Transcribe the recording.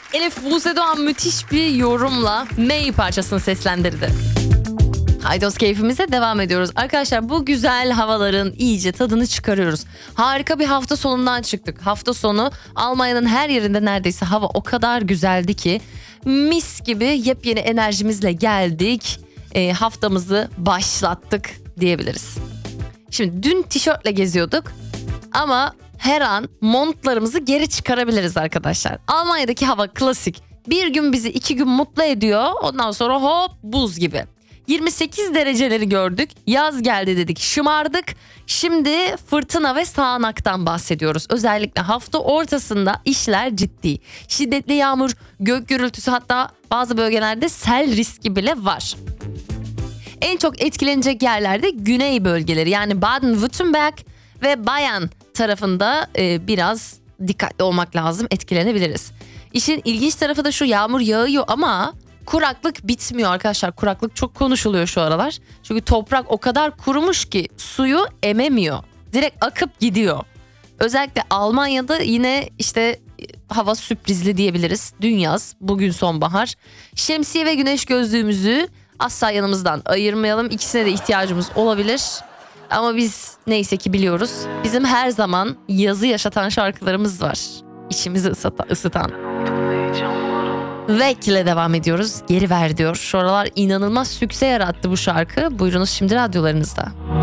Elif Buse Doğan müthiş bir yorumla May parçasını seslendirdi. Haydos keyfimize devam ediyoruz. Arkadaşlar bu güzel havaların iyice tadını çıkarıyoruz. Harika bir hafta sonundan çıktık. Hafta sonu Almanya'nın her yerinde neredeyse hava o kadar güzeldi ki mis gibi yepyeni enerjimizle geldik. Haftamızı başlattık diyebiliriz. Şimdi dün tişörtle geziyorduk ama her an montlarımızı geri çıkarabiliriz arkadaşlar. Almanya'daki hava klasik. Bir gün bizi 2 gün mutlu ediyor. Ondan sonra hop buz gibi. 28 dereceleri gördük. Yaz geldi dedik, şımardık. Şimdi fırtına ve sağanaktan bahsediyoruz. Özellikle hafta ortasında işler ciddi. Şiddetli yağmur, gök gürültüsü, hatta bazı bölgelerde sel riski bile var. En çok etkilenecek yerlerde güney bölgeleri, yani Baden-Württemberg ve Bayern tarafında biraz dikkatli olmak lazım, etkilenebiliriz. İşin ilginç tarafı da şu: yağmur yağıyor ama kuraklık bitmiyor arkadaşlar. Kuraklık çok konuşuluyor şu aralar. Çünkü toprak o kadar kurumuş ki suyu ememiyor. Direkt akıp gidiyor. Özellikle Almanya'da yine işte hava sürprizli diyebiliriz. Dün yaz, bugün sonbahar. Şemsiye ve güneş gözlüğümüzü asla yanımızdan ayırmayalım. İkisine de ihtiyacımız olabilir. Ama biz neyse ki biliyoruz. Bizim her zaman yazı yaşatan şarkılarımız var. İçimizi ısıtan. Vek ile devam ediyoruz. Geri ver diyor. Şu aralar inanılmaz sükse yarattı bu şarkı. Buyurunuz şimdi radyolarınızda.